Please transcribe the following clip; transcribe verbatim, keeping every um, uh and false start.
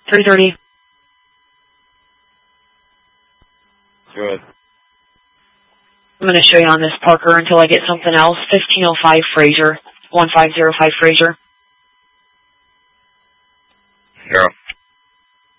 three thirty. Good. I'm going to show you on this, Parker, until I get something else. fifteen oh five Fraser. one five zero five Fraser. Yeah.